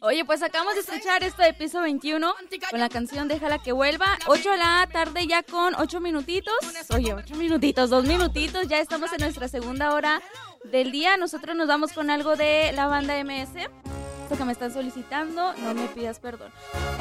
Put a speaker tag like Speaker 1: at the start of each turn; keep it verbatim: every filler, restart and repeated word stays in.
Speaker 1: Oye, pues acabamos de escuchar esto de Piso veintiuno con la canción Déjala que vuelva. ocho de la tarde ya con ocho minutitos. Oye, ocho minutitos, dos minutitos. Ya estamos en nuestra segunda hora del día. Nosotros nos vamos con algo de la banda M S. Esto que me están solicitando, no me pidas perdón.